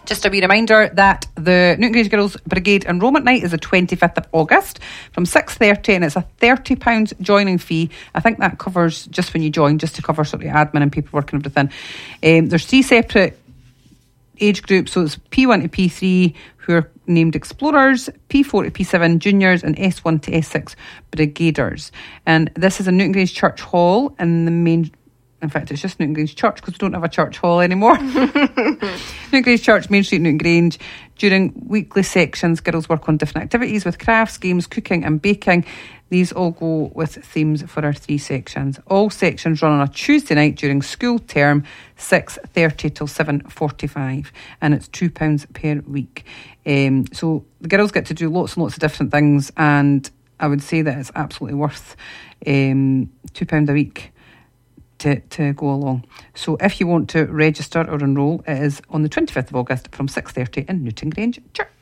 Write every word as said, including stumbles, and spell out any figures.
Just a wee reminder that the Newton Grange Girls Brigade Enrolment Night is the twenty-fifth of August from six thirty, and it's a thirty pounds joining fee. I think that covers just when you join, just to cover sort of admin and paperwork and everything. Um, there's three separate age groups, so it's P one to P three, who are named Explorers, P four to P seven Juniors, and S one to S six Brigaders. And this is in Newton Grange Church Hall in the main... In fact, it's just Newton Grange Church, because we don't have a church hall anymore. Newton Grange Church, Main Street, Newton Grange. During weekly sections, girls work on different activities with crafts, games, cooking and baking. These all go with themes for our three sections. All sections run on a Tuesday night during school term, six thirty till seven forty-five, and it's two pounds per week. Um, so the girls get to do lots and lots of different things, and I would say that it's absolutely worth um, two pounds a week to, to go along. So if you want to register or enrol, it is on the twenty-fifth of August from six thirty in Newton Grange Church.